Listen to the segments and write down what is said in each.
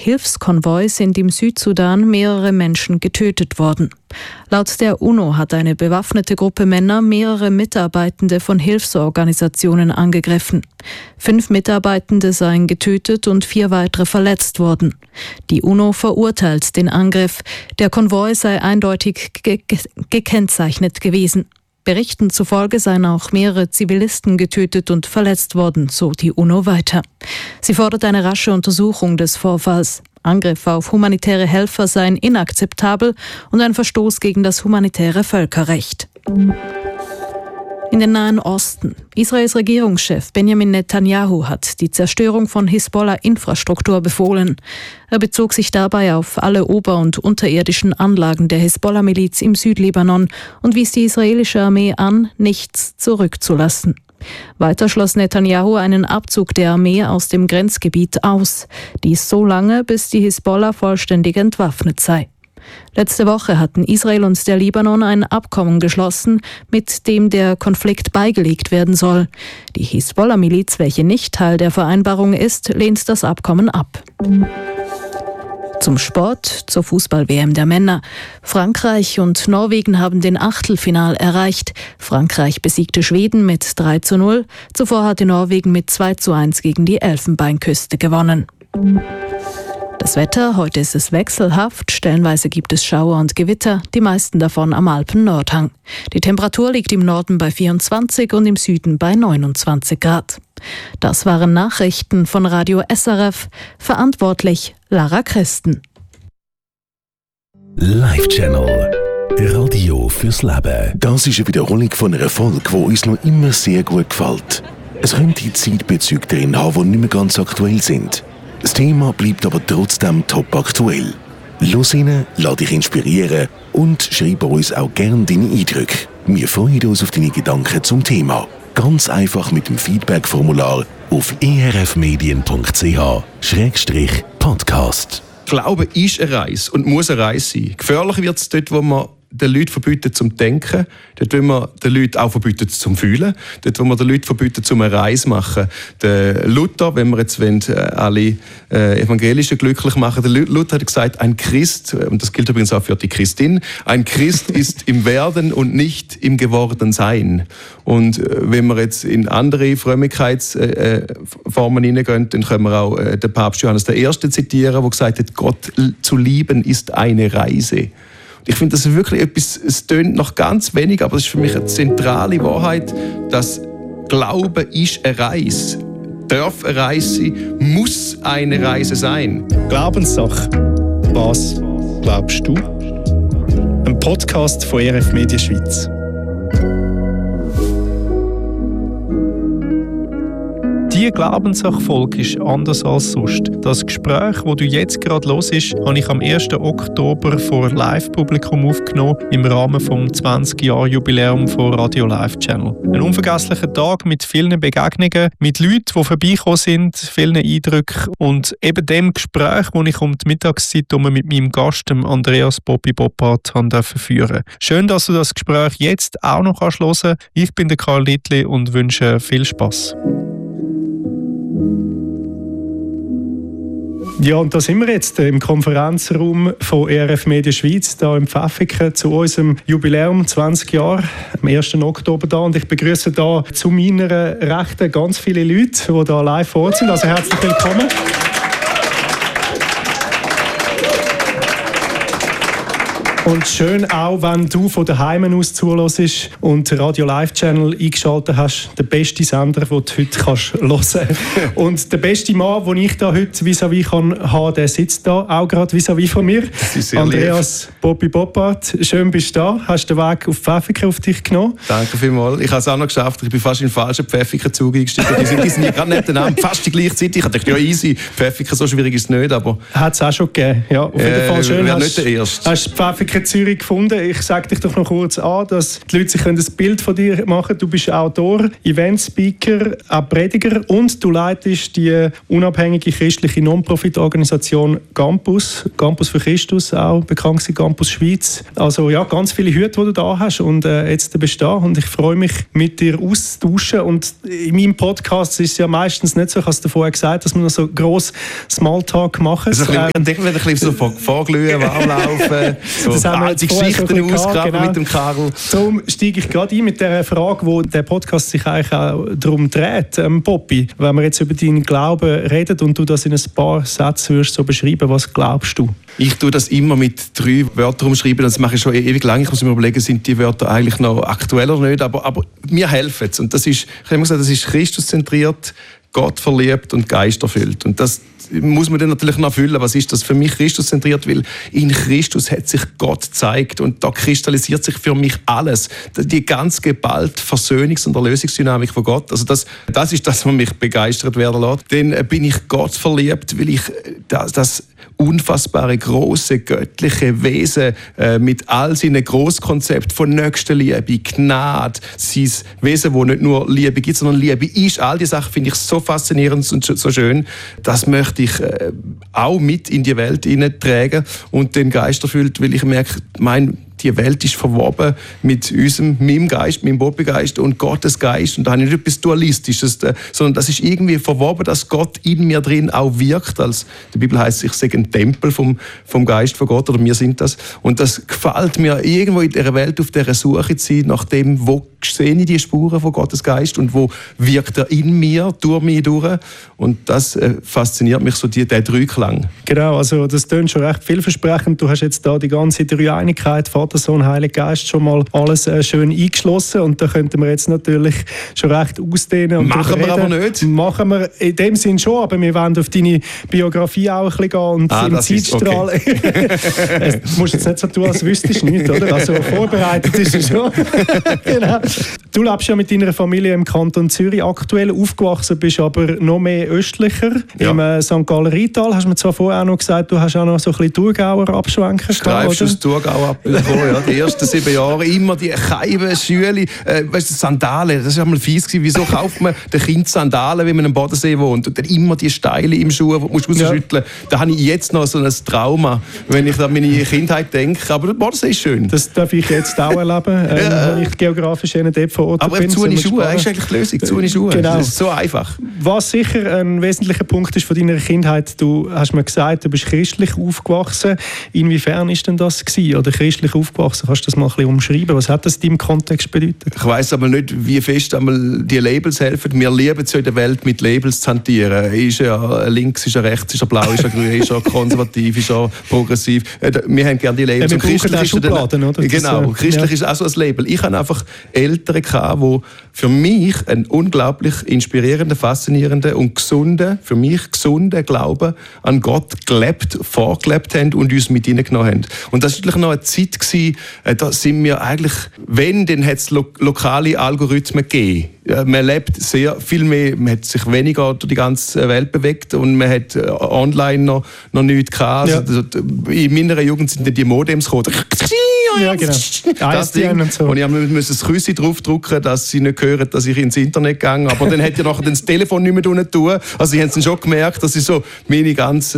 Hilfskonvoi sind im Südsudan mehrere Menschen getötet worden. Laut der UNO hat eine bewaffnete Gruppe Männer mehrere Mitarbeitende von Hilfsorganisationen angegriffen. 5 Mitarbeitende seien getötet und 4 weitere verletzt worden. Die UNO verurteilt den Angriff. Der Konvoi sei eindeutig gekennzeichnet gewesen. Berichten zufolge seien auch mehrere Zivilisten getötet und verletzt worden, so die UNO weiter. Sie fordert eine rasche Untersuchung des Vorfalls. Angriffe auf humanitäre Helfer seien inakzeptabel und ein Verstoß gegen das humanitäre Völkerrecht. In den Nahen Osten. Israels Regierungschef Benjamin Netanyahu hat die Zerstörung von Hisbollah-Infrastruktur befohlen. Er bezog sich dabei auf alle ober- und unterirdischen Anlagen der Hisbollah-Miliz im Südlibanon und wies die israelische Armee an, nichts zurückzulassen. Weiter schloss Netanyahu einen Abzug der Armee aus dem Grenzgebiet aus. Dies so lange, bis die Hisbollah vollständig entwaffnet sei. Letzte Woche hatten Israel und der Libanon ein Abkommen geschlossen, mit dem der Konflikt beigelegt werden soll. Die Hisbollah-Miliz, welche nicht Teil der Vereinbarung ist, lehnt das Abkommen ab. Zum Sport, zur Fußball-WM der Männer. Frankreich und Norwegen haben den Achtelfinal erreicht. Frankreich besiegte Schweden mit 3:0. Zuvor hatte Norwegen mit 2:1 gegen die Elfenbeinküste gewonnen. Das Wetter, heute ist es wechselhaft, stellenweise gibt es Schauer und Gewitter, die meisten davon am Alpen-Nordhang. Die Temperatur liegt im Norden bei 24 und im Süden bei 29 Grad. Das waren Nachrichten von Radio SRF, verantwortlich Lara Christen. Live-Channel. Radio fürs Leben. Das ist eine Wiederholung von einer Folge, die uns noch immer sehr gut gefällt. Es könnte Zeitbezüge drin haben, die nicht mehr ganz aktuell sind. Das Thema bleibt aber trotzdem top aktuell. Los rein, lass dich inspirieren und schreib uns auch gerne deine Eindrücke. Wir freuen uns auf deine Gedanken zum Thema. Ganz einfach mit dem Feedback-Formular auf erfmedien.ch/podcast. Glaube ist eine Reise und muss eine Reise sein. Gefährlich wird es dort, wo man den Leuten verbietet zum Denken, dort wo man den Leuten auch verbietet zum Fühlen, dort wo man den Leuten verbietet zum eine Reise machen. Der Luther, wenn wir jetzt alle Evangelischen glücklich machen, der Luther hat gesagt, ein Christ, und das gilt übrigens auch für die Christin, ein Christ ist im Werden und nicht im Gewordensein. Und wenn wir jetzt in andere Frömmigkeitsformen hineingehen, dann können wir auch den Papst Johannes I. zitieren, der gesagt hat, Gott zu lieben ist eine Reise. Ich finde, das ist wirklich etwas, es tönt noch ganz wenig, aber es ist für mich eine zentrale Wahrheit, dass Glaube ist eine Reise. Darf eine Reise sein, muss eine Reise sein. Glaubenssache. Was glaubst du? Ein Podcast von RF Media Schweiz. Die Glaubenssache-Folge ist anders als sonst. Das Gespräch, das du jetzt gerade hörst, habe ich am 1. Oktober vor Live-Publikum aufgenommen im Rahmen des 20-Jahr-Jubiläum von Radio Live Channel. Ein unvergesslicher Tag mit vielen Begegnungen, mit Leuten, die vorbeigekommen sind, vielen Eindrücken und eben dem Gespräch, das ich um die Mittagszeit mit meinem Gast, Andreas Bobby Boppard, führen durfte. Schön, dass du das Gespräch jetzt auch noch hören kannst. Ich bin der Karl Littli und wünsche viel Spass. Ja, und da sind wir jetzt im Konferenzraum von RF Media Schweiz, hier im Pfäffiken, zu unserem Jubiläum 20 Jahre, am 1. Oktober da. Und ich begrüße da zu meiner Rechten ganz viele Leute, die da live vor Ort sind. Also herzlich willkommen. Und schön auch, wenn du von daheim aus zuhörst und Radio Live Channel eingeschaltet hast, der beste Sender, den du heute hören kannst. Und der beste Mann, den ich da heute vis-à-vis haben, der sitzt da auch gerade vis-à-vis von mir. Andreas Bobby Boppard, schön bist du da. Hast den Weg auf Pfäffiken auf dich genommen? Danke vielmals. Ich habe es auch noch geschafft. Ich bin fast in den falschen Pfäffikenzug eingestiegen. Die sind ja gerade nebeneinander, fast die gleiche Zeit. Ich dachte, ja easy, Pfäffiken, so schwierig ist es nicht. Aber hat es auch schon gegeben. Ja, auf jeden Fall schön. Nicht der Erste. Hast du Pfäffiken in Zürich gefunden. Ich sage dich doch noch kurz an, dass die Leute sich ein Bild von dir machen können. Du bist Autor, Eventspeaker, auch Prediger und du leitest die unabhängige christliche Non-Profit-Organisation Campus für Christus, auch bekannt in Campus Schweiz. Also ja, ganz viele Hüte, die du da hast und jetzt bist du da und ich freue mich, mit dir auszutauschen. Und in meinem Podcast ist es ja meistens nicht so, ich habe es vorher gesagt, dass wir noch so gross Smalltalk machen. Also ein bisschen so vorglühen, warm laufen, so alte Geschichten ausgraben genau. Mit dem Karl. Darum steige ich gerade ein mit der Frage, wo der Podcast sich eigentlich auch darum dreht, Poppy. Wenn wir jetzt über deinen Glauben reden und du das in ein paar Sätzen würdest so beschreiben, was glaubst du? Ich tue das immer mit 3 Wörtern umschreiben, das mache ich schon ewig lang. Ich muss mir überlegen, sind die Wörter eigentlich noch aktuell oder nicht, aber mir helfen es. Und das ist, ich habe immer gesagt, das ist Christuszentriert, Gott verliebt und Geist erfüllt. Und das muss man dann natürlich noch erfüllen. Was ist das für mich Christuszentriert? Weil in Christus hat sich Gott gezeigt und da kristallisiert sich für mich alles. Die ganz geballte Versöhnungs- und Erlösungsdynamik von Gott. Also das ist das, was mich begeistert werden lässt. Dann bin ich Gott verliebt, weil ich das unfassbare, große, göttliche Wesen mit all seinen Grosskonzepten von Nächstenliebe, Gnade, sein Wesen, das nicht nur Liebe gibt, sondern Liebe ist. All diese Sachen finde ich so faszinierend und so schön. Das möchte ich auch mit in die Welt hineintragen und den Geist erfüllt, weil ich merke, die Welt ist verwoben mit meinem Geist, meinem Bobby-Geist und Gottes Geist. Und da habe ich nicht etwas Dualistisches, sondern das ist irgendwie verwoben, dass Gott in mir drin auch wirkt. Als die Bibel heißt, ich sage ein Tempel vom Geist von Gott, oder wir sind das. Und das gefällt mir, irgendwo in dieser Welt auf dieser Suche zu sein, nach dem, wo sehe ich die Spuren von Gottes Geist und wo wirkt er in mir, durch mich durch. Und das fasziniert mich so, der Dreiklang. Genau, also das klingt schon recht vielversprechend. Du hast jetzt da die ganze Dreieinigkeit, Vater, Sohn, Heiliger Geist schon mal alles schön eingeschlossen und da könnten wir jetzt natürlich schon recht ausdehnen. Und machen wir aber nicht. Machen wir in dem Sinn schon, aber wir wollen auf deine Biografie auch ein bisschen gehen und im Zeitstrahl. Okay. Du musst jetzt nicht so tun, als wüsstest du nichts, oder? Also vorbereitet ist es schon. Genau. Du lebst ja mit deiner Familie im Kanton Zürich aktuell, aufgewachsen bist aber noch mehr östlicher, im St. Galler Rheintal. Hast du mir zwar vorher auch noch gesagt, du hast auch noch so ein bisschen Thurgauer Abschwenker gehabt, oder? Thurgau abbekommen, ja. Die ersten 7 Jahre immer die Scheiben, Schüle, Sandalen, das war mal fies gewesen. Wieso kauft man den Kind Sandalen, wenn man am Bodensee wohnt und dann immer die Steile im Schuh, die musst du rausschütteln. Da habe ich jetzt noch so ein Trauma, wenn ich an meine Kindheit denke. Aber der Bodensee ist schön. Das darf ich jetzt auch erleben, wenn ich geografisch dort vor Ort bin. Aber zu Schuhe, das ist eigentlich die Lösung. Zu Schuhe. Genau. Das ist so einfach. Was sicher ein wesentlicher Punkt ist von deiner Kindheit, du hast mir gesagt, du bist christlich aufgewachsen. Inwiefern ist denn das gewesen? Oder christlich aufgewachsen? Kannst du das mal ein bisschen umschreiben? Was hat das in deinem Kontext bedeutet? Ich weiss aber nicht, wie fest die Labels helfen. Wir lieben es ja in der Welt, mit Labels zu hantieren. Ist er links, ist er rechts, ist er blau, ist er grün, ist er konservativ, ist er progressiv. Wir haben gerne die Labels. Ja, wir brauchen auch Schubladen, oder? Genau, christlich ist auch so ein Label. Ich hatte einfach Eltern, die für mich einen unglaublich inspirierenden, faszinierenden und gesunden Glauben an Gott vorgelebt haben und uns mit hineingenommen haben. Und das war natürlich noch eine Zeit gewesen, da sind wir eigentlich, wenn, dann hat es lokale Algorithmen gegeben. Man lebt sehr viel mehr, man hat sich weniger durch die ganze Welt bewegt und man hat online noch nichts gehabt. Ja. Also, in meiner Jugend sind dann die Modems gekommen. Ja, genau. Das Ding. Und so. Und ich musste das Küsschen draufdrücken, dass sie nicht hören, dass ich ins Internet gehe. Aber dann hat ja nachher das Telefon nicht mehr tun. Also ich habe es schon gemerkt, dass ich so meine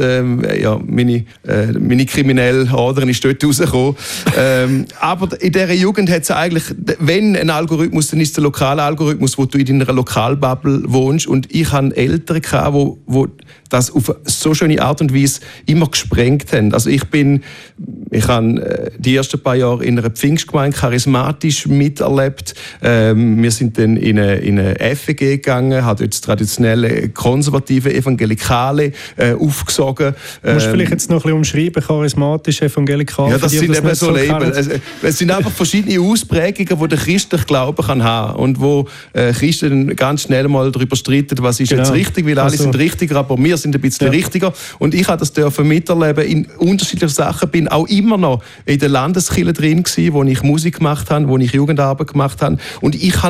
kriminelle Adern ist dort rausgekommen. Aber in dieser Jugend hat es eigentlich, wenn ein Algorithmus, dann ist es der lokale Algorithmus, wo du in deiner Lokalbubble wohnst. Und ich hatte Eltern, die das auf so schöne Art und Weise immer gesprengt haben. Also ich habe die ersten paar Jahre in einer Pfingstgemeinde charismatisch miterlebt. Wir sind dann in eine FEG gegangen, haben dort das traditionelle konservative Evangelikale aufgesogen. Du musst vielleicht jetzt noch ein bisschen umschreiben, charismatisch, evangelikal. Ja, das sind eben so Labels. Es sind einfach verschiedene Ausprägungen, die der christliche Glaube kann haben und wo Christen ganz schnell mal darüber streiten, was ist jetzt richtig, weil alle sind richtiger, aber wir sind ein bisschen richtiger. Und ich durfte das miterleben in unterschiedlichen Sachen. Bin auch immer noch in der Landeskirche drin gewesen, wo ich Musik gemacht habe, wo ich Jugendarbeit gemacht habe. Und ich habe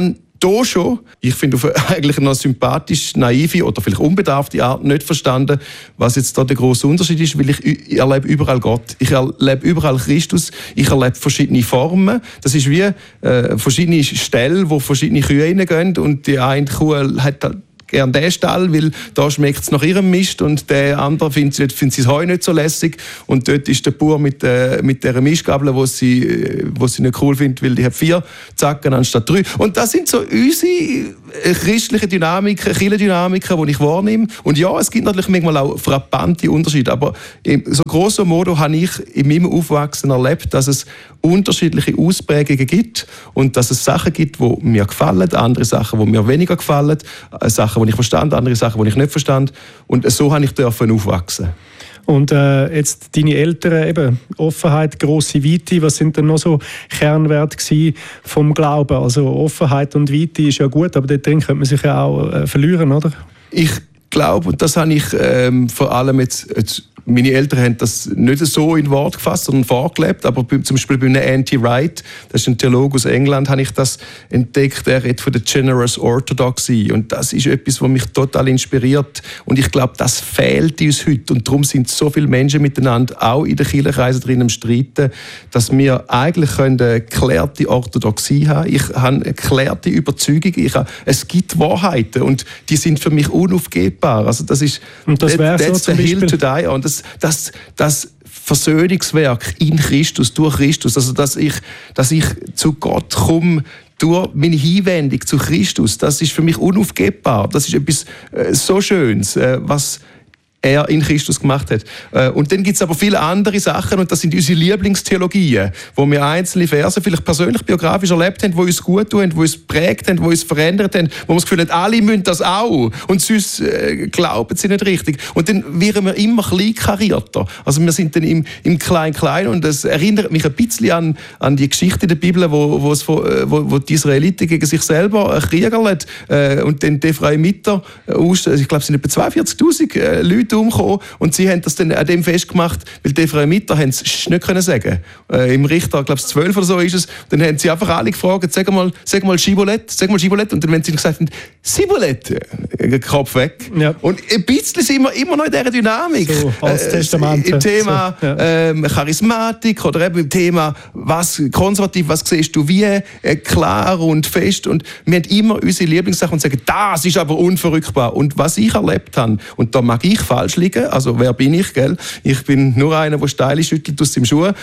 da schon, ich finde auf eigentlich eine sympathisch, naive oder vielleicht unbedarfte Art nicht verstanden, was jetzt da der grosse Unterschied ist, weil ich erlebe überall Gott. Ich erlebe überall Christus. Ich erlebe verschiedene Formen. Das ist wie verschiedene Ställe, wo verschiedene Kühe reingehen und die eine Kuh hat gern den Stall, weil da schmeckt es nach ihrem Mist und der andere findet das Heu nicht so lässig und dort ist der Bauer mit dieser Mistgabel, wo sie nicht cool findet, weil die hat 4 Zacken anstatt 3. Und das sind so unsere christlichen Dynamiken, Kirchendynamiken, die ich wahrnehme. Und ja, es gibt natürlich manchmal auch frappante Unterschiede, aber so grosso modo habe ich in meinem Aufwachsen erlebt, dass es unterschiedliche Ausprägungen gibt und dass es Sachen gibt, die mir gefallen, andere Sachen, die mir weniger gefallen, Sachen, die ich verstand, andere Sachen, die ich nicht verstand. Und so durfte ich aufwachsen. Und jetzt deine Eltern, eben Offenheit, grosse Weite, was sind denn noch so Kernwerte vom Glauben? Also Offenheit und Weite ist ja gut, aber dort drin könnte man sich ja auch verlieren, oder? Ich glaube, und das habe ich vor allem jetzt meine Eltern haben das nicht so in Wort gefasst, sondern vorgelebt. Aber zum Beispiel bei einem N.T. Wright, das ist ein Theologe aus England, habe ich das entdeckt. Er redet von der Generous Orthodoxy. Und das ist etwas, was mich total inspiriert. Und ich glaube, das fehlt uns heute. Und darum sind so viele Menschen miteinander, auch in den Kirchenkreisen drin, am Streiten, dass wir eigentlich eine geklärte Orthodoxie haben. Ich habe eine geklärte Überzeugung. Es gibt Wahrheiten und die sind für mich unaufgebbar. Also das ist that's the hill to die on. Das Versöhnungswerk in Christus, durch Christus, also dass ich zu Gott komme, durch meine Hinwendung zu Christus, das ist für mich unaufgebbar. Das ist etwas so Schönes, was er in Christus gemacht hat. Und dann gibt es aber viele andere Sachen und das sind unsere Lieblingstheologien, wo wir einzelne Verse vielleicht persönlich biografisch erlebt haben, die uns gut tun, die uns geprägt haben, die uns verändert haben, wo wir das Gefühl haben, alle müssen das auch und sonst glauben sie nicht richtig. Und dann werden wir immer kleinkarierter. Also wir sind dann im Klein-Klein und das erinnert mich ein bisschen an die Geschichte der Bibel, wo die Israeliten gegen sich selber kriegerlen und dann die Ephraimiter, ich glaube es sind etwa 42'000 Leute umgekommen und sie haben das dann an dem festgemacht, weil die Ephraimiter haben es nicht können sagen. Im Richter, glaube ich 12 oder so ist es, dann haben sie einfach alle gefragt, sag mal Schibolett, und dann haben sie gesagt, Sibolett, Kopf weg. Ja. Und ein bisschen sind wir immer noch in dieser Dynamik. So, als Testament. Im Thema so, ja. Charismatik oder eben im Thema konservativ, was siehst du wie, klar und fest und wir haben immer unsere Lieblingssachen und sagen, das ist aber unverrückbar. Und was ich erlebt habe, und da mag ich falsch liegen, also wer bin ich, gell? Ich bin nur einer, der Steine schüttelt aus dem Schuh.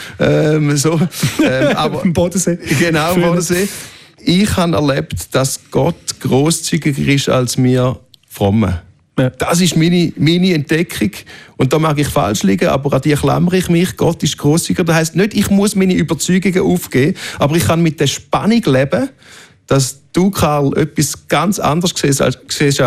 Aber im Bodensee. Genau, im Bodensee. Ich habe erlebt, dass Gott grosszügiger ist als wir Fromme. Ja. Das ist meine Entdeckung. Und da mag ich falsch liegen, aber an die klammere ich mich. Gott ist grosszügiger. Das heisst nicht, ich muss meine Überzeugungen aufgeben, aber ich kann mit der Spannung leben, dass du, Karl, etwas ganz anderes siehst als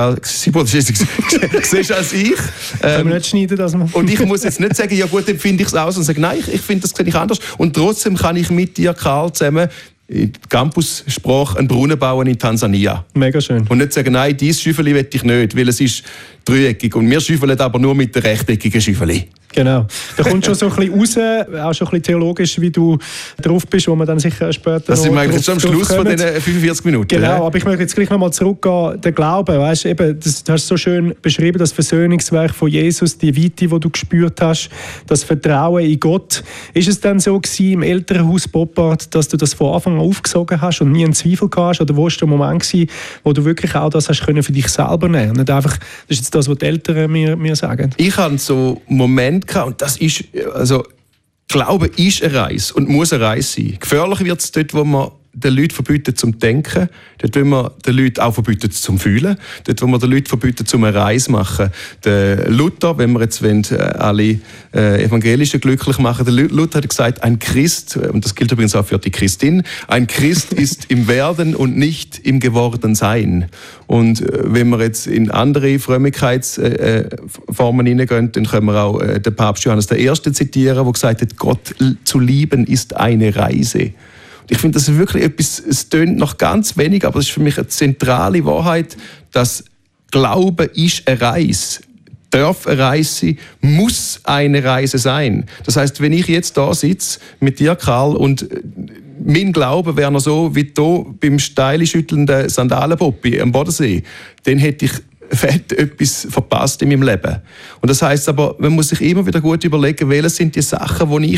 ich. Können wir nicht schneiden, dass man... Und ich muss jetzt nicht sagen, ja gut, dann finde ich es aus und sagen, nein, ich finde, das sehe ich anders. Und trotzdem kann ich mit dir, Karl, zusammen in Campussprache einen Brunnen bauen in Tansania. Mega schön. Und nicht sagen, nein, dieses Schäufeli will ich nicht, weil es ist dreieckig. Und wir schäufeln aber nur mit der rechteckigen Schäufeli. Genau. Da kommt schon so ein bisschen raus, auch schon ein bisschen theologisch, wie du drauf bist, wo man dann sicher später das sind wir eigentlich schon am Schluss von diesen 45 Minuten. Genau, ja. Aber ich möchte jetzt gleich nochmal zurückgehen, der Glaube, weißt, eben, du hast so schön beschrieben, das Versöhnungswerk von Jesus, die Weite, die du gespürt hast, das Vertrauen in Gott. Ist es dann so gewesen, im Elternhaus Boppard, dass du das von Anfang an aufgesogen hast und nie einen Zweifel gehabt hast? Oder wo war der Moment gewesen, wo du wirklich auch das hast können für dich selber nehmen? Nicht einfach, das ist jetzt das, was die Eltern mir sagen. Ich hatte so Momente gehabt, und das ist, also Glaube ist eine Reise und muss eine Reise sein. Gefährlich wird es dort, wo man den Leuten verbietet zum Denken, dort will man den Leuten auch verbietet zum Fühlen, dort wo man den Leuten verbietet zum eine Reise machen. Der Luther, wenn wir jetzt alle Evangelischen glücklich machen, der Luther hat gesagt, ein Christ, und das gilt übrigens auch für die Christin, ein Christ ist im Werden und nicht im Gewordensein. Und wenn wir jetzt in andere Frömmigkeitsformen hineingehen, dann können wir auch den Papst Johannes I. zitieren, der gesagt hat, Gott zu lieben ist eine Reise. Ich finde, das ist wirklich etwas, es tönt noch ganz wenig, aber es ist für mich eine zentrale Wahrheit, dass Glaube ist eine Reise. Darf eine Reise sein, muss eine Reise sein. Das heisst, wenn ich jetzt da sitze mit dir, Karl, und mein Glaube wäre noch so wie hier beim steil schüttelnden Sandalenpoppi am Bodensee, dann hätte ich fett etwas verpasst in meinem Leben. Und das heisst aber, man muss sich immer wieder gut überlegen, welche sind die Sachen, die ich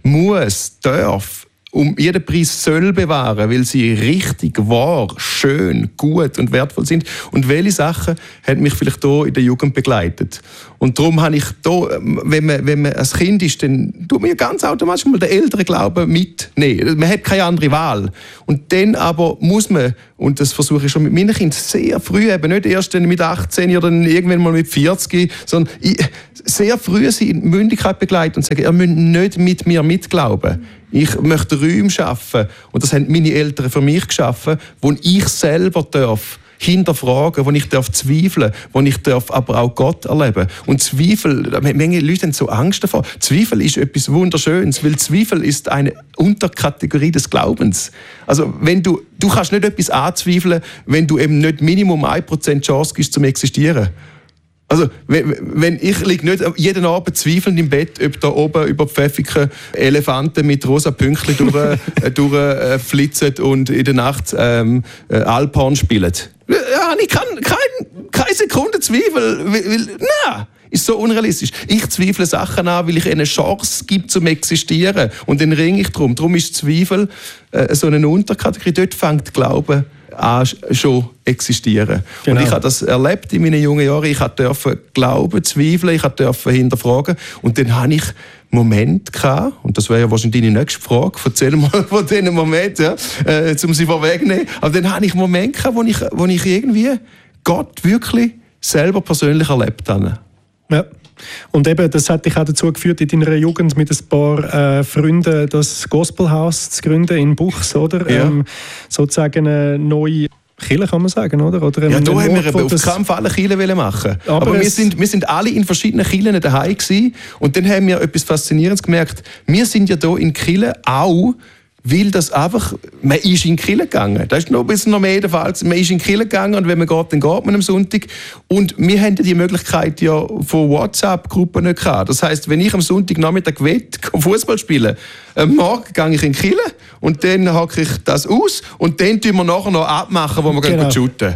darf, um jeden Preis soll bewahren, weil sie richtig, wahr, schön, gut und wertvoll sind. Und welche Sachen haben mich vielleicht hier in der Jugend begleitet. Und darum habe ich hier, wenn man als Kind ist, dann tut man ganz automatisch mal den älteren Glauben mitnehmen. Man hat keine andere Wahl. Und dann aber muss man, und das versuche ich schon mit meinen Kindern sehr früh, eben nicht erst mit 18 oder dann irgendwann mal mit 40, sondern sehr früh sie in Mündigkeit begleiten und sagen, ihr müsst nicht mit mir mitglauben. Ich möchte Räume schaffen, und das haben meine Eltern für mich geschaffen, wo ich selber hinterfragen, wo ich zweifeln, wo ich aber auch Gott erleben. Und Zweifel, manche Leute haben so Angst davor. Zweifel ist etwas Wunderschönes, weil Zweifel ist eine Unterkategorie des Glaubens. Also wenn du kannst nicht etwas anzweifeln, wenn du eben nicht Minimum 1% Chance gibst zum Existieren. Also, wenn ich liege nicht jeden Abend zweifelnd im Bett, ob da oben über Pfäffiken Elefanten mit rosa Pünktchen durchflitzen und in der Nacht Alphorn spielen. Ja, ich kann keine Sekunde Zweifel, nein, ist so unrealistisch. Ich zweifle Sachen an, weil ich ihnen eine Chance gibt zum Existieren, und dann ringe ich drum. Darum ist Zweifel so eine Unterkategorie. Dort fängt Glauben an schon existieren. Genau. Und ich habe das erlebt in meinen jungen Jahren. Ich durfte glauben, zweifeln, ich durfte hinterfragen. Und dann hatte ich Momente gehabt, und das wäre ja wahrscheinlich deine nächste Frage, erzähl mal von diesen Momenten, um sie vorwegzunehmen. Aber dann hatte ich Momente gehabt, wo ich irgendwie Gott wirklich selber persönlich erlebt habe. Ja. Und eben, das hat dich auch dazu geführt, in deiner Jugend mit ein paar Freunden das Gospelhaus zu gründen in Buchs, oder? Ja. Sozusagen eine neue Kirche, kann man sagen, oder? Oder ja, da haben wir auf keinen Fall eine Kirche machen. Aber wir sind alle in verschiedenen Kirchen daheim gewesen, und dann haben wir etwas Faszinierendes gemerkt. Wir sind ja hier in Kirche auch, weil das einfach, man ist in die Kirche gegangen. Das ist noch ein bisschen noch mehr der Fall. Man ist in die Kirche gegangen, und wenn man geht, dann geht man am Sonntag. Und wir haben die Möglichkeit ja von WhatsApp-Gruppen nicht gehabt. Das heisst, wenn ich am Sonntagnachmittag Fußball spielen will, morgen gehe ich in die Kirche, und dann hacke ich das aus, und dann tun wir nachher noch abmachen, wo wir gehen shooten.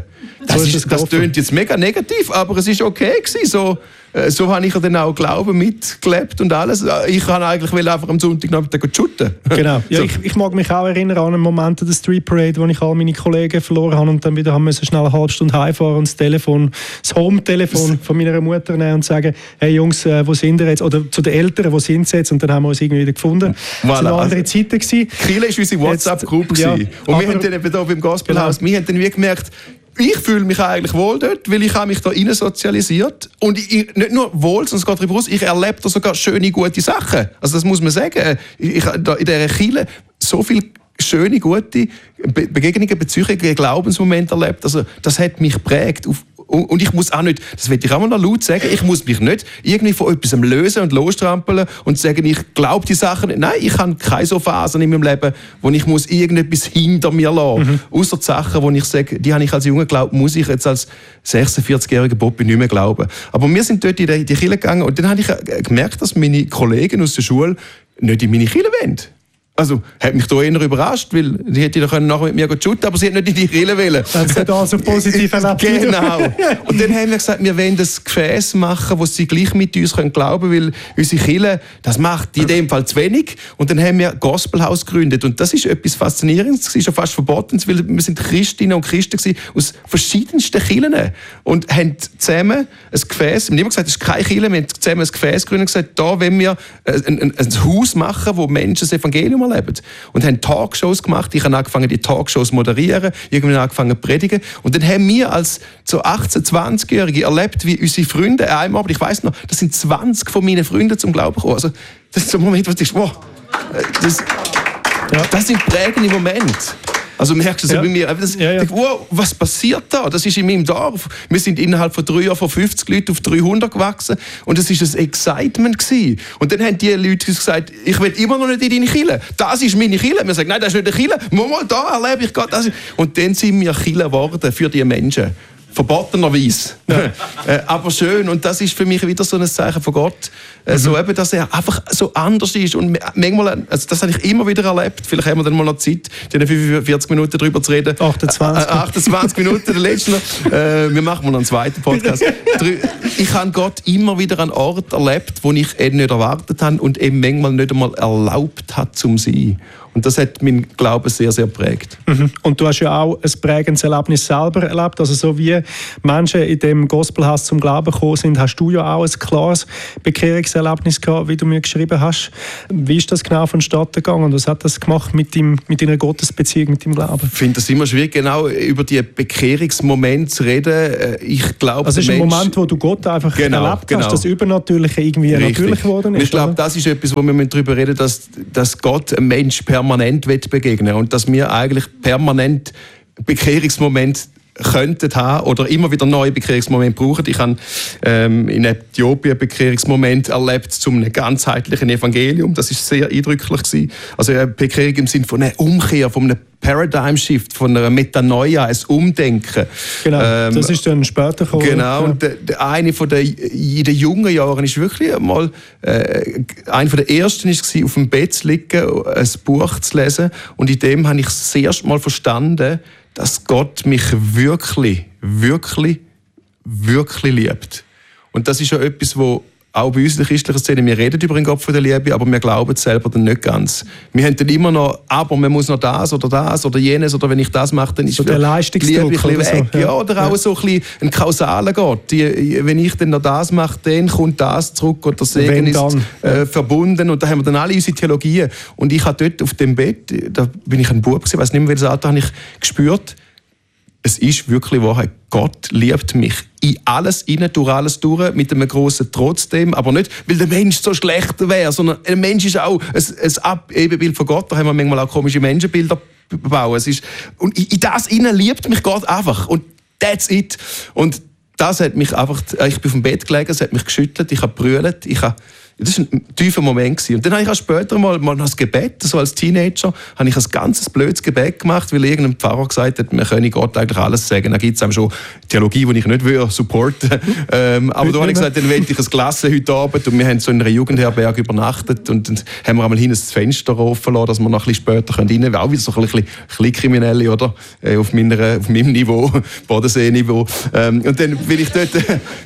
Das tönt jetzt mega negativ, aber es war okay gewesen. So habe ich dann auch Glauben mitgelebt und alles. Ich kann eigentlich einfach am Sonntagnachmittag shooten. Genau. Ja, so. Ich mag mich auch erinnern an einen Moment an der Street Parade, wo ich all meine Kollegen verloren habe und dann wieder haben müssen schnell eine halbe Stunde heimfahren und das Home-Telefon von meiner Mutter nehmen und sagen, hey Jungs, wo sind ihr jetzt? Oder zu den Eltern, wo sind sie jetzt? Und dann haben wir uns irgendwie wieder gefunden. Voilà. Das waren andere Zeiten gewesen. Kiel war unsere WhatsApp-Gruppe. Ja, und wir haben dann eben hier beim Gospelhaus, wir haben dann wie gemerkt, ich fühle mich eigentlich wohl dort, weil ich habe mich da rein sozialisiert. Und ich, nicht nur wohl, sondern es geht darüber aus, ich erlebe da sogar schöne, gute Sachen. Also das muss man sagen. Ich habe in dieser Kirche so viele schöne, gute Begegnungen, Beziehungen, Glaubensmomente erlebt. Also das hat mich geprägt. Und ich muss auch nicht, das will ich auch mal noch laut sagen, ich muss mich nicht irgendwie von etwas lösen und losstrampeln und sagen, ich glaube die Sachen nicht. Nein, ich habe keine so Phasen in meinem Leben, wo ich muss irgendetwas hinter mir lassen. Ausser die Sachen, wo ich sage, die habe ich als Junge geglaubt, muss ich jetzt als 46-jähriger Bobby nicht mehr glauben. Aber wir sind dort in die Kirche gegangen, und dann habe ich gemerkt, dass meine Kollegen aus der Schule nicht in meine Kirche wollen. Also, hat mich da eher überrascht, weil die hätte nachher mit mir shooten, aber sie hat nicht in die Kirche wollen. Das ist da so positiv erlebt. Genau. Und dann haben wir gesagt, wir wollen das Gefäß machen, wo sie gleich mit uns glauben können, weil unsere Kirche, das macht in dem Fall zu wenig. Und dann haben wir Gospelhaus gegründet. Und das ist etwas Faszinierendes, das ist schon fast verboten, weil wir sind Christinnen und Christen aus verschiedensten Kirchen und haben zusammen ein Gefäß, niemand gesagt, das ist keine Kirche, wir haben zusammen ein Gefäß gegründet und gesagt, da wollen wir ein Haus machen, wo Menschen das Evangelium erleben. Und haben Talkshows gemacht. Ich habe angefangen, die Talkshows zu moderieren, irgendwann angefangen zu predigen. Und dann haben wir als so 18-, 20-Jährige erlebt, wie unsere Freunde einmal, ich weiss noch, das sind 20 von meinen Freunden zum Glauben gekommen. Also, das ist so ein Moment, wo du denkst, wow, das sind prägende Momente. Also merkst du so bei mir, wow, was passiert da? Das ist in meinem Dorf. Wir sind innerhalb von 3 Jahren von 50 Leuten auf 300 gewachsen, und es war ein Excitement gewesen. Und dann haben die Leute gesagt, ich will immer noch nicht in deine Kirche. Das ist meine Kirche. Wir sagen, nein, das ist nicht eine Kirche. Mal da erlebe ich Gott. Und dann sind wir Kirche geworden für die Menschen. verbotenerweise. Aber schön. Und das ist für mich wieder so ein Zeichen von Gott. So eben, dass er einfach so anders ist. Und manchmal, also das habe ich immer wieder erlebt. Vielleicht haben wir dann mal noch Zeit, in 45 Minuten darüber zu reden. 28 Minuten, der letzte noch. Wir machen mal einen zweiten Podcast. Ich habe Gott immer wieder an Ort erlebt, wo ich eben nicht erwartet habe und eben manchmal nicht einmal erlaubt hat, zum sein. Und das hat meinen Glauben sehr, sehr geprägt. Und du hast ja auch ein prägendes Erlebnis selber erlebt. Also so wie Menschen in dem Gospelhaus zum Glauben gekommen sind, hast du ja auch ein klares Bekehrungserlebnis gehabt, wie du mir geschrieben hast. Wie ist das genau vonstatten gegangen und was hat das gemacht mit deiner Gottesbeziehung, mit deinem Glauben? Ich finde das immer schwierig, genau über die Bekehrungsmomente zu reden. Ich glaube, also es ist ein Moment, wo du Gott einfach erlebt hast, das Übernatürliche irgendwie natürlich geworden ist. Ich glaube, das ist etwas, wo wir darüber reden, dass Gott einem Mensch permanent begegnen und dass wir eigentlich permanent Bekehrungsmomente könnten haben oder immer wieder neue Bekehrungsmomente brauchen. Ich habe in Äthiopien einen Bekehrungsmoment erlebt zum ganzheitlichen Evangelium. Das ist sehr eindrücklich gewesen. Also eine Bekehrung im Sinne von einer Umkehr, von einem Paradigm Shift, von einer Metanoia, ein Umdenken. Genau, das ist dann später gekommen. Genau, und eine von in den jungen Jahren ist wirklich einmal einer der ersten war, auf dem Bett zu liegen, ein Buch zu lesen, und in dem habe ich das erste Mal verstanden, dass Gott mich wirklich, wirklich, wirklich liebt. Und das ist ja etwas, wo auch bei uns in der christlichen Szene, wir reden über den Gott von der Liebe, aber wir glauben es selber dann nicht ganz. Wir haben dann immer noch, aber man muss noch das oder jenes, oder wenn ich das mache, dann ist so der Leistungsdruck die Liebe weg. So. Ja, oder auch so ein bisschen ein kausaler Gott. Wenn ich dann noch das mache, dann kommt das zurück, oder der Segen ist verbunden, und da haben wir dann alle unsere Theologien. Und ich habe dort auf dem Bett, da bin ich ein Bub gewesen, ich weiss nicht mehr, welches Alter, habe ich gespürt, es ist wirklich Wahrheit. Gott liebt mich in alles rein, durch alles durch, mit einem grossen Trotzdem, aber nicht, weil der Mensch so schlecht wäre, sondern ein Mensch ist auch ein Abebenbild von Gott. Da haben wir manchmal auch komische Menschenbilder bauen. Und in das rein liebt mich Gott einfach. Und that's it. Und das hat mich einfach, ich bin auf dem Bett gelegen, es hat mich geschüttelt, ich habe gebrüllt, das war ein tiefer Moment gewesen. Und dann habe ich auch später mal das Gebet, so als Teenager, habe ich ein ganzes blödes Gebet gemacht, weil irgendein Pfarrer gesagt hat, man könne Gott eigentlich alles sagen. Da gibt es schon Theologie, die ich nicht supporten will. Aber da habe ich gesagt, dann will ich ein Glas heute Abend, und wir haben so in einer Jugendherberge übernachtet, und dann haben wir einmal hinten das Fenster offen lassen, dass wir noch ein bisschen später rein können. Auch wieder so ein bisschen Kriminelle, oder? Auf meinem Niveau, Bodensee-Niveau. Und dann bin ich dort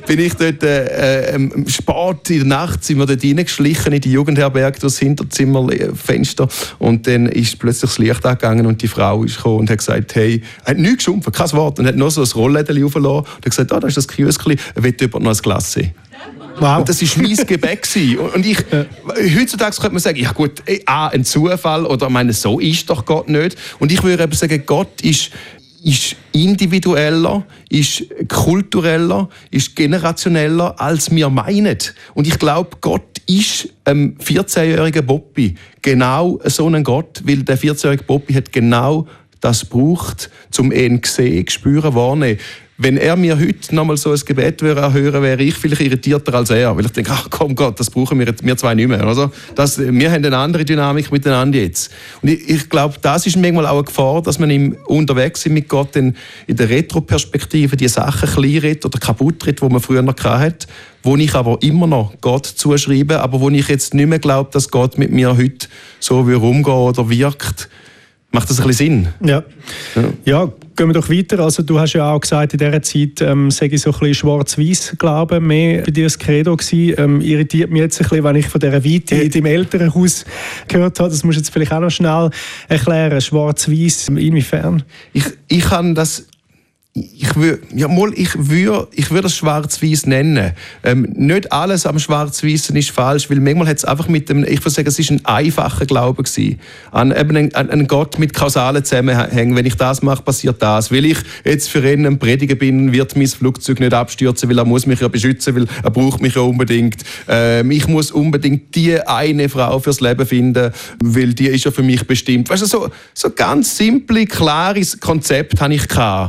spät in der Nacht, sind wir dort reingeschlichen in die Jugendherberge durchs Hinterzimmerfenster, und dann ist plötzlich das Licht angegangen und die Frau ist gekommen und hat gesagt, hey, hat nichts geschumpft, kein Wort, und hat noch so ein Rolllädchen aufgelassen und hat gesagt, da ist das Kioskli, will jemand noch ein Glas sehen? Wow. Und das war mein Gebet. Und heutzutage könnte man sagen, ja gut, ein Zufall, oder ich meine, so ist doch Gott nicht. Und ich würde eben sagen, Gott ist individueller, ist kultureller, ist generationeller, als wir meinen. Und ich glaube, Gott ist 14-jährigen Bobby genau so ein Gott, weil der 14-jährige Bobby hat genau das gebraucht, um ihn zu sehen, zu spüren, wahrnehmen. Wenn er mir heute noch mal so ein Gebet hören würde, wäre ich vielleicht irritierter als er. Weil ich denke, ach komm Gott, das brauchen wir zwei nicht mehr. Also, wir haben eine andere Dynamik miteinander jetzt. Und ich glaube, das ist manchmal auch eine Gefahr, dass man unterwegs sind mit Gott in der Retroperspektive die Sachen kleinredet oder kaputt redet, die man früher noch hatte, wo ich aber immer noch Gott zuschreibe, aber wo ich jetzt nicht mehr glaube, dass Gott mit mir heute so umgehen oder wirkt. Macht das ein bisschen Sinn? Ja, gehen wir doch weiter. Also, du hast ja auch gesagt, in dieser Zeit sage ich so ein bisschen Schwarz-Weiß-Glauben mehr bei dir das Credo gewesen. Irritiert mich jetzt ein bisschen, wenn ich von dieser Weite in deinem Elternhaus gehört habe. Das musst du jetzt vielleicht auch noch schnell erklären. Schwarz-Weiß, inwiefern? Ich kann das... Ich würde das Schwarz-Weiß nennen. Nicht alles am Schwarz-Weißen ist falsch, weil manchmal hat es einfach ich würde sagen, es war ein einfacher Glaube gewesen. An Gott mit kausalen Zusammenhängen. Wenn ich das mache, passiert das. Weil ich jetzt für ihn ein Prediger bin, wird mein Flugzeug nicht abstürzen, weil er muss mich ja beschützen, weil er braucht mich ja unbedingt. Ich muss unbedingt die eine Frau fürs Leben finden, weil die ist ja für mich bestimmt. Weißt du, so ganz simple, klares Konzept hatte ich gehabt. Und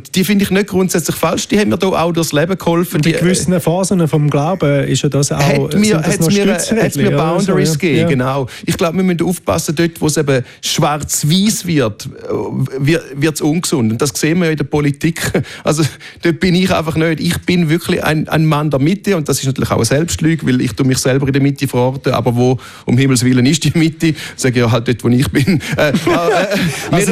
die finde ich nicht grundsätzlich falsch, die haben mir da auch durchs Leben geholfen. Und in gewissen Phasen vom Glauben ist ja das auch... Hat mir Boundaries gegeben, ja. Genau. Ich glaube, wir müssen aufpassen, dort, wo es eben schwarz-weiß wird es ungesund. Und das sehen wir ja in der Politik. Also dort bin ich einfach nicht. Ich bin wirklich ein Mann der Mitte und das ist natürlich auch eine Selbstlüge, weil ich mich selber in der Mitte verorte, aber wo um Himmels Willen ist die Mitte? Sage ich ja halt dort, wo ich bin. Mir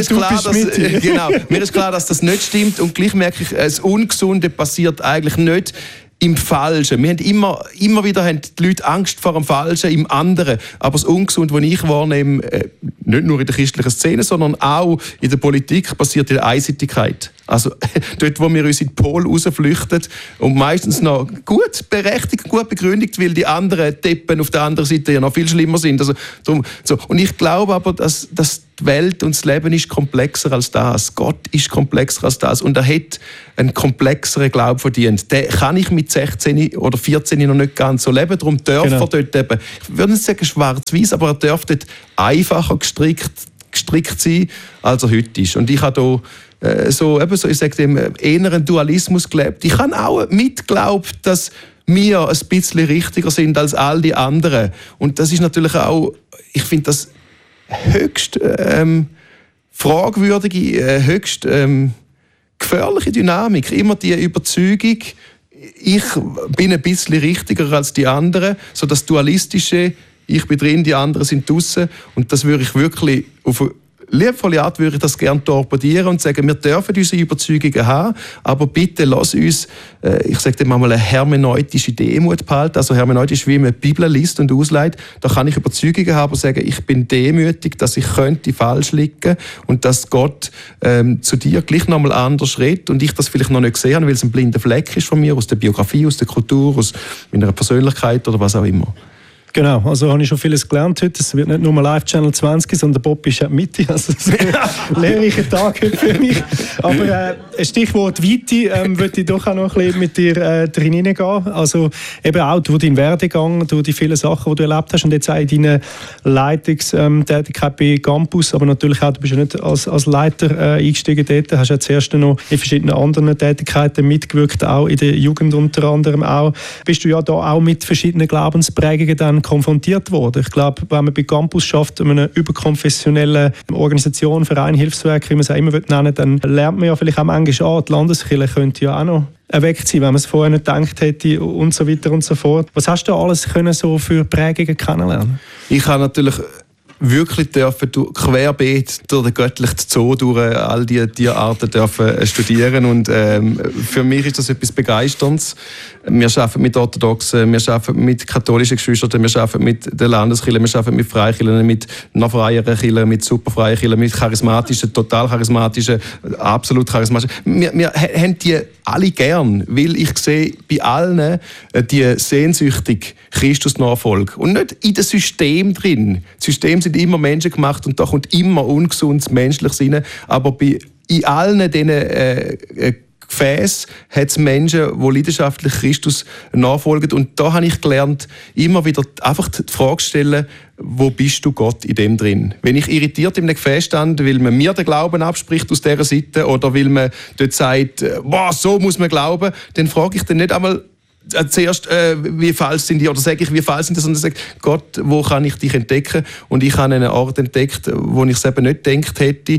ist klar, dass das nicht stimmt und gleich merke ich, das Ungesunde passiert eigentlich nicht im Falschen. Wir haben immer wieder haben die Leute Angst vor dem Falschen im anderen. Aber das Ungesunde, das ich wahrnehme, nicht nur in der christlichen Szene, sondern auch in der Politik, passiert in der Einseitigkeit. Also dort, wo wir uns in den Pol rausflüchten und meistens noch gut berechtigt, gut begründet, weil die anderen Deppen auf der anderen Seite ja noch viel schlimmer sind. Also, so. Und ich glaube aber, dass die Welt und das Leben ist komplexer als das. Gott ist komplexer als das und er hat einen komplexeren Glauben verdient. Den kann ich mit 16 oder 14 noch nicht ganz so leben. Darum darf er dort eben, ich würde nicht sagen schwarz-weiß, aber er darf dort einfacher gestrickt sein, als er heute ist. Und ich habe da ich sage dem, eher einen Dualismus gelebt. Ich habe auch mitgeglaubt, dass wir ein bisschen richtiger sind als all die anderen. Und das ist natürlich auch, ich finde das höchst fragwürdige, höchst gefährliche Dynamik. Immer die Überzeugung, ich bin ein bisschen richtiger als die anderen. So das Dualistische, ich bin drin, die anderen sind draussen. Und das würde ich wirklich auf eine liebevolle Art würde ich das gerne torpedieren und sagen, wir dürfen unsere Überzeugungen haben, aber bitte lass uns, ich sage dem mal, eine hermeneutische Demut behalten. Also hermeneutisch, wie man die Bibel liest und ausleitet. Da kann ich Überzeugungen haben und sagen, ich bin demütig, dass ich könnte falsch liegen und dass Gott zu dir gleich nochmal anders redet und ich das vielleicht noch nicht gesehen habe, weil es ein blinder Fleck ist von mir, aus der Biografie, aus der Kultur, aus meiner Persönlichkeit oder was auch immer. Genau, also habe ich schon vieles gelernt heute. Es wird nicht nur Live Channel 20, sondern Bob ist ja die Mitte. Also das ist ein lehrreicher Tag heute für mich. Aber ein Stichwort Weite würde ich doch auch noch ein bisschen mit dir drin hineingehen. Also eben auch durch deinen Werdegang, durch die vielen Sachen, die du erlebt hast und jetzt auch in deiner Leitungstätigkeit bei Campus, aber natürlich auch, du bist ja nicht als Leiter eingestiegen dort, hast ja zuerst noch in verschiedenen anderen Tätigkeiten mitgewirkt, auch in der Jugend unter anderem auch. Bist du ja da auch mit verschiedenen Glaubensprägungen dann konfrontiert worden. Ich glaube, wenn man bei Campus schafft, eine überkonfessionelle Organisation, Verein, Hilfswerk, wie man es auch immer nennen, dann lernt man ja vielleicht auch manchmal die Landeskirche könnte ja auch noch erweckt sein, wenn man es vorher nicht gedacht hätte und so weiter und so fort. Was hast du alles können so für Prägungen kennenlernen? Ich habe natürlich wirklich dürfen querbeet durch den göttlichen Zoo durch all diese Arten dürfen studieren und für mich ist das etwas Begeisterndes. Wir arbeiten mit Orthodoxen, wir arbeiten mit katholischen Geschwistern, wir arbeiten mit der Landeskirche, wir arbeiten mit Freikirchen, mit noch freieren Kirchen, mit superfreien Kirchen, mit charismatischen, total charismatischen, absolut charismatischen. Wir haben die alle gern, weil ich sehe bei allen die sehnsüchtig Christus-Nachfolge und nicht in dem System drin. Das System sind immer Menschen gemacht und da kommt immer ungesundes Menschliches rein, aber in allen diesen Gefäß hat es Menschen, die leidenschaftlich Christus nachfolgen. Und da habe ich gelernt, immer wieder einfach die Frage zu stellen, wo bist du Gott in dem drin? Wenn ich irritiert in einem Gefäß stand, weil man mir den Glauben abspricht aus dieser Seite oder weil man dort sagt, boah, so muss man glauben, dann frage ich dann nicht einmal zuerst, wie falsch sind die, oder sage ich, wie falsch sind die, sondern sage, Gott, wo kann ich dich entdecken? Und ich habe einen Ort entdeckt, wo ich es eben nicht gedacht hätte,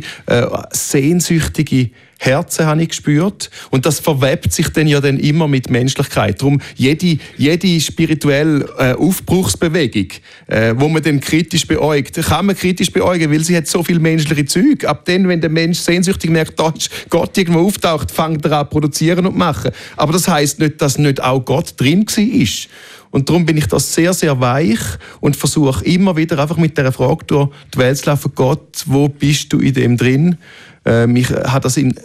sehnsüchtige Herzen habe ich gespürt und das verwebt sich dann ja dann immer mit Menschlichkeit. Darum jede spirituelle Aufbruchsbewegung, wo man dann kritisch beäugt, kann man kritisch beäugen, weil sie hat so viel menschliche Züge. Ab dann, wenn der Mensch sehnsüchtig merkt, da ist Gott irgendwo auftaucht, fängt er an produzieren und machen. Aber das heisst nicht, dass nicht auch Gott drin war. Und darum bin ich da sehr, sehr weich und versuche immer wieder einfach mit dieser Frage durch die Welt zu laufen, Gott, wo bist du in dem drin? Ich habe das in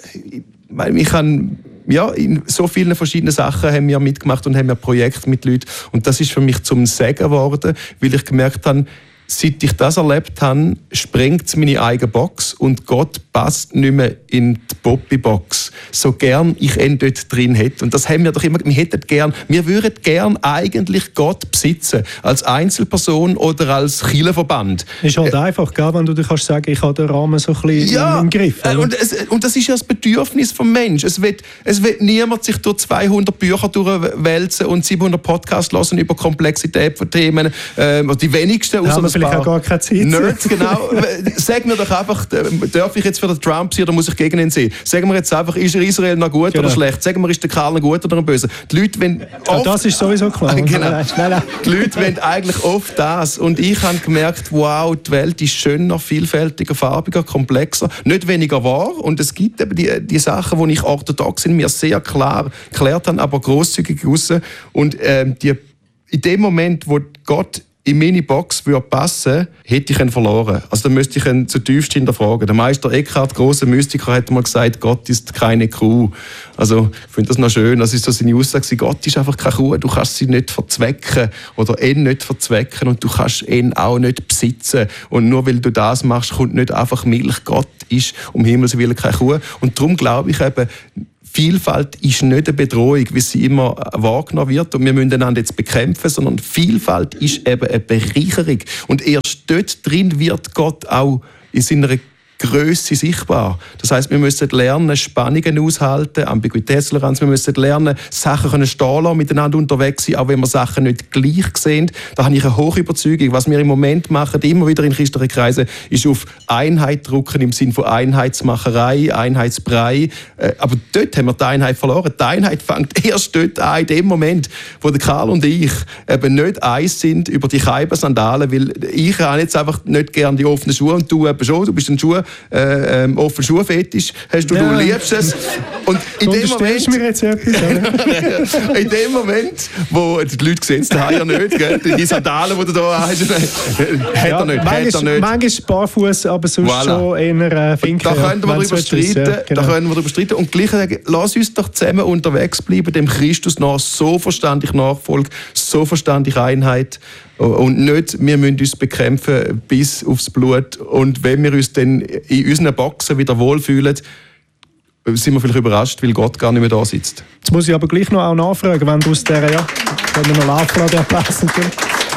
so vielen verschiedenen Sachen haben wir mitgemacht und haben wir Projekte mit Leuten. Und das ist für mich zum Segen geworden, weil ich gemerkt habe, seit ich das erlebt habe, sprengt es meine eigene Box und Gott passt nicht mehr in die Poppy-Box. So gern ich ihn dort drin hätte. Und das haben wir doch immer, wir würden gern eigentlich Gott besitzen. Als Einzelperson oder als Kirchenverband. Ist halt einfach, gell, wenn du dir kannst sagen, ich habe den Rahmen so ein bisschen im Griff. Und das ist ja das Bedürfnis vom Menschen. Es wird niemand sich durch 200 Bücher durchwälzen und 700 Podcasts hören über Komplexität von Themen. Die wenigsten, außer ein vielleicht auch gar keine Zeit. Nerds, genau. Sag mir doch einfach, darf ich jetzt für den Trump sein oder muss ich gegen ihn sehen? Sagen wir jetzt einfach, ist Israel noch gut oder schlecht? Sagen wir, ist der Karl noch gut oder noch böse? Die Leute, wenn oft, das ist sowieso klar. Genau. Die Leute wollen eigentlich oft das. Und ich habe gemerkt, wow, die Welt ist schöner, vielfältiger, farbiger, komplexer, nicht weniger wahr. Und es gibt eben die Sachen, die ich orthodox in mir sehr klar geklärt habe, aber grosszügig raus. Und in dem Moment, wo Gott in meine Box würde passen, hätte ich ihn verloren. Also dann müsste ich ihn zutiefst hinterfragen. Der Meister Eckhart, grosser Mystiker, hat mal gesagt, Gott ist keine Kuh. Also ich finde das noch schön. Das ist so seine Aussage. Gott ist einfach keine Kuh. Du kannst sie nicht verzwecken oder ihn nicht verzwecken und du kannst ihn auch nicht besitzen. Und nur weil du das machst, kommt nicht einfach Milch. Gott ist um Himmels Willen keine Kuh. Und darum glaube ich eben, Vielfalt ist nicht eine Bedrohung, wie sie immer wahrgenommen wird und wir müssen einander jetzt bekämpfen, sondern Vielfalt ist eben eine Bereicherung. Und erst dort drin wird Gott auch in seiner Grösse sichtbar. Das heisst, wir müssen lernen, Spannungen aushalten, Ambiguitätstoleranz, wir müssen lernen, Sachen können stehen lassen, miteinander unterwegs sein, auch wenn wir Sachen nicht gleich sehen. Da habe ich eine hohe Überzeugung. Was wir im Moment machen, immer wieder in christlichen Kreisen, ist auf Einheit drucken im Sinne von Einheitsmacherei, Einheitsbrei. Aber dort haben wir die Einheit verloren. Die Einheit fängt erst dort an, in dem Moment, wo der Karl und ich eben nicht eins sind über die Keiber-Sandalen, weil ich habe jetzt einfach nicht gerne die offenen Schuhe und du eben schon, du bist ein Schuh offen Schuhfetisch hast du liebst es. Und in dem Moment, mir jetzt etwas, in dem Moment, wo die Leute sehen es daheim ja nicht, gell? Die Sandalen, die du da hast, hat er nicht. Manchmal barfuß, aber sonst schon eher Finken. Da können wir darüber streiten. Und gleich sagen, lass uns doch zusammen unterwegs bleiben, dem Christus nach, so verständlich Nachfolge, so verständlich Einheit. Und nicht, wir müssen uns bekämpfen bis aufs Blut. Und wenn wir uns dann in unseren Boxen wieder wohlfühlen, sind wir vielleicht überrascht, weil Gott gar nicht mehr da sitzt. Jetzt muss ich aber gleich noch auch nachfragen, wenn du aus dieser, wenn wir noch laufen lassen, der Platz natürlich.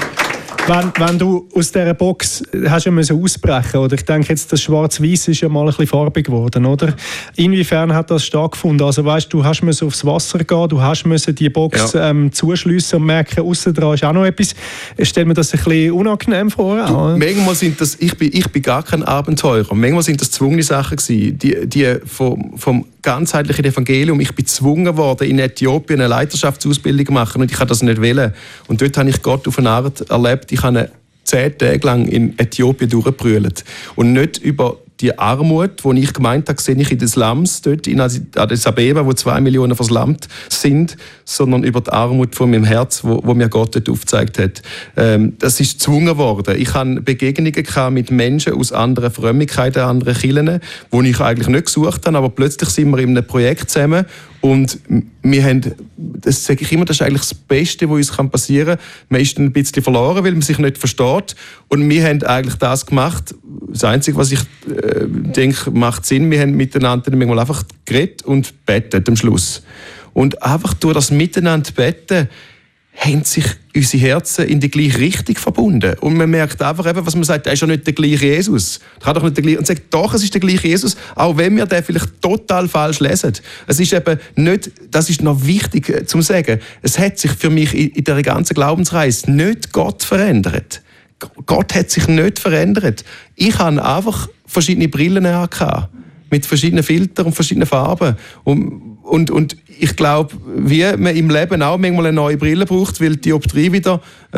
Wenn du aus dieser Box hast ja müssen ausbrechen, oder ich denke jetzt, das Schwarz-Weiß ist ja mal ein bisschen farbig geworden, oder? Inwiefern hat das stattgefunden? Also weißt, du hast müssen aufs Wasser gehen, du hast müssen die Box zuschliessen und merken, aussen dran ist auch noch etwas. Stell mir das ein bisschen unangenehm vor. Manchmal sind das, ich bin gar kein Abenteurer. Manchmal sind das gezwungene Sachen gewesen, die vom ganzheitlichen Evangelium. Ich bin gezwungen worden, in Äthiopien eine Leiterschaftsausbildung zu machen und ich kann das nicht wählen. Und dort habe ich Gott auf eine Art erlebt. Ich habe 10 Tage lang in Äthiopien durchgebrüllt. Und nicht über die Armut, die ich gemeint habe, sehe ich in den Slums dort in Addis Abeba, wo 2 Millionen verslammt sind, sondern über die Armut von meinem Herz, wo mir Gott dort aufgezeigt hat. Das ist gezwungen worden. Ich hatte Begegnungen mit Menschen aus anderen Frömmigkeiten, anderen Kirchen, die ich eigentlich nicht gesucht habe, aber plötzlich sind wir in einem Projekt zusammen und wir haben, das sage ich immer, das ist eigentlich das Beste, was uns passieren kann. Man ist ein bisschen verloren, weil man sich nicht versteht. Und wir haben eigentlich das gemacht. Das Einzige, was ich denke, macht Sinn. Wir haben miteinander manchmal einfach geredet und betet am Schluss. Und einfach durch das Miteinander beten haben sich unsere Herzen in die gleiche Richtung verbunden. Und man merkt einfach, eben, was man sagt, er ist ja nicht der gleiche Jesus. Er kann doch nicht der gleiche. Und sagt, doch, es ist der gleiche Jesus, auch wenn wir den vielleicht total falsch lesen. Es ist eben nicht, das ist noch wichtig zu sagen, es hat sich für mich in der ganzen Glaubensreise nicht Gott verändert. Gott hat sich nicht verändert. Ich habe einfach verschiedene Brillen angehabt, mit verschiedenen Filtern und verschiedenen Farben. Und ich glaube, wie man im Leben auch manchmal eine neue Brille braucht, weil die Dioptrie wieder,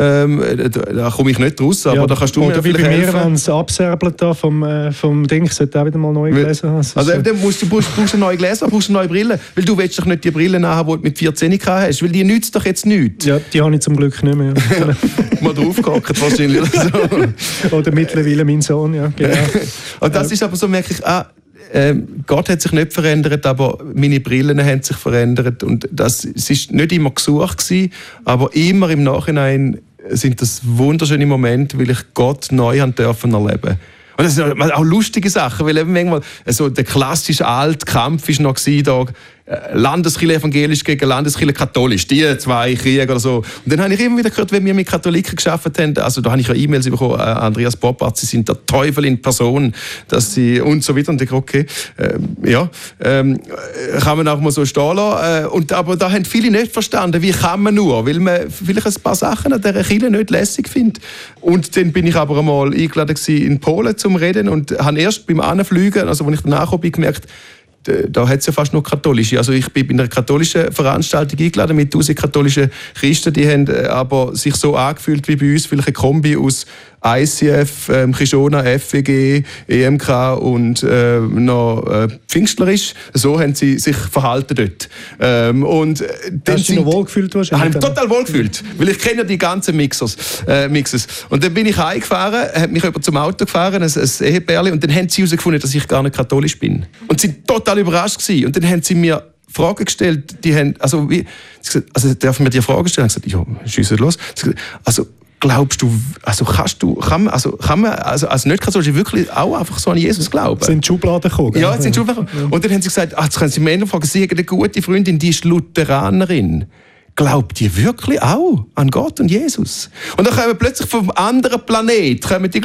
da komme ich nicht raus, aber da kannst du mir vielleicht helfen. Oder wie bei mir, wenn es abserbelt da vom Ding, ich sollte auch wieder mal neue Gläser haben. Also dann brauchst du neue Gläser, brauchst du neue Brille, weil du willst doch nicht die Brille haben, die du mit 14 hast, weil die nützt doch jetzt nichts. Ja, die habe ich zum Glück nicht mehr. Mal draufgehackt wahrscheinlich. So. Oder mittlerweile mein Sohn, ja, genau. Und das ist aber so, merke ich, Gott hat sich nicht verändert, aber meine Brillen haben sich verändert und es ist nicht immer gesucht gewesen, aber immer im Nachhinein sind das wunderschöne Momente, weil ich Gott neu erleben durfte. Und das sind auch lustige Sachen, weil eben manchmal so der klassische alte Kampf ist noch da, Landeskirche evangelisch gegen Landeskirche katholisch, die zwei Kriege oder so. Und dann habe ich immer wieder gehört, wenn wir mit Katholiken gearbeitet haben, also da habe ich ja E-Mails bekommen, Andreas Poppart, sie sind der Teufel in Person, dass sie und so weiter. Und ich okay, kann man auch mal so stehen lassen. Aber da haben viele nicht verstanden, wie kann man nur, weil man vielleicht ein paar Sachen an dieser Kirche nicht lässig findet. Und dann bin ich aber einmal eingeladen in Polen zum Reden und habe erst beim Anfliegen, also als ich danach bin, gemerkt, da hat es ja fast nur katholische. Also ich bin bei einer katholischen Veranstaltung eingeladen mit 1000 katholischen Christen, die haben aber sich so angefühlt wie bei uns, vielleicht eine Kombi aus ICF, Kishona, FWG, EMK und noch pfingstlerisch. So haben sie sich verhalten dort. Und hast du dich noch wohlgefühlt? Ich habe mich total wohlgefühlt, weil ich kenne ja die ganzen Mixes. Und dann bin ich heimgefahren, hat mich jemand zum Auto gefahren, ein Ehepärchen, und dann haben sie herausgefunden, dass ich gar nicht katholisch bin. Und sie waren total überrascht gewesen. Und dann haben sie mir Fragen gestellt, die haben, also darf man dir Fragen stellen? Ich habe gesagt, ja, schiessen los. Also, glaubst du, kann man als Nicht-Katholisch wirklich auch einfach so an Jesus glauben? Sind die Schubladen gekommen? Ja, sind Schubladen gekommen. Und dann haben sie gesagt, jetzt können sie mir fragen, sie haben eine gute Freundin, die ist Lutheranerin. Glaubt ihr wirklich auch an Gott und Jesus? Und dann kommen plötzlich vom anderen Planet,